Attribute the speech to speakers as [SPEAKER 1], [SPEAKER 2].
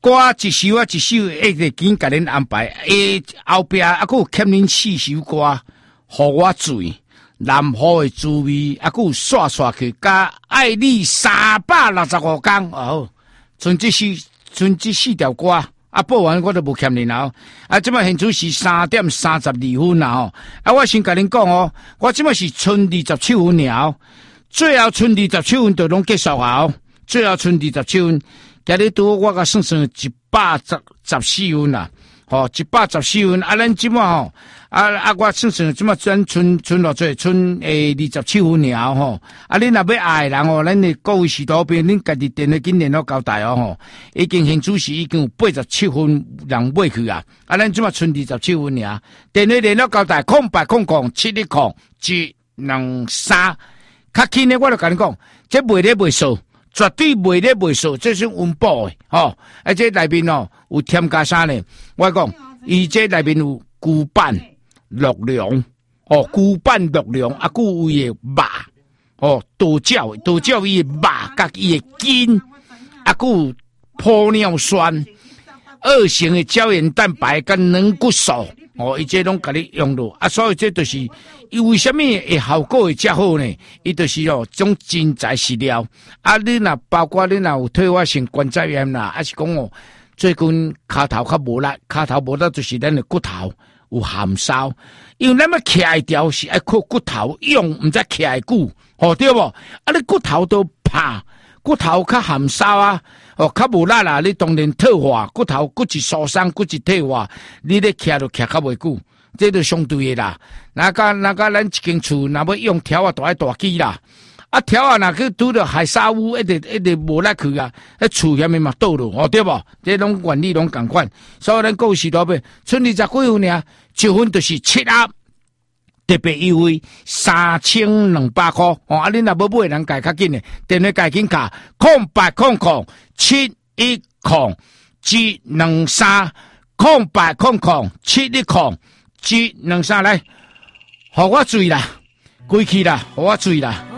[SPEAKER 1] 歌一首啊一首，一直紧甲恁安排。后壁还佫有欠恁4首歌，互我醉，南河的滋味，还佫有刷刷去，加爱你365天哦。剩这4条歌。报完我都无欠恁哦。即摆现在是3点32分啦吼。我先甲恁讲哦，我即摆是剩27分了，最后剩27分就拢结束啊。最后剩27分，今日拄我甲算114分啦。114分。咱即摆吼，我算即摆剩偌济，剩27分了吼。恁若要爱人哦，咱的各位许多边，恁家己电话紧联络交代哦吼。已经现主是已经有87分人买去啊。咱即摆剩27分了，电话联络交代0800710123。较轻的我就甲你讲，这卖咧卖数，绝对卖咧卖数，这是温饱的吼。这内面哦有添加啥呢？我讲，伊这内面有猪板、鹿茸，猪板、鹿茸，还有伊的肉，豆角伊的肉，甲伊的筋，还有玻尿酸，2型的胶原蛋白跟软骨素，伊这拢甲你用到所以这就是伊为什么会效果会遮好呢？伊就是种真材实料。你若包括你若有退化性关节炎啦，还是讲最近骹头较无力，就是咱的骨头有含烧，因为咱要起来调是爱靠骨头用，毋则起来久，对无？你骨头都怕，骨头较含烧啊，较无力啦，你当然退化，骨质疏松，骨质退化，你咧徛就徛较袂久，这就相对的啦。那个咱一间厝，若要用条啊，大机啦。条啊，若去拄着海沙屋，一直无力去啊！厝下面嘛倒落，对无？这拢原理拢共款，所以咱讲是多边，剩20几分尔，1分就是7盒，特别优惠3200块。恁若要买人改较紧的，电话改紧卡080071030800710713来，互我醉啦，归去啦，互我醉啦。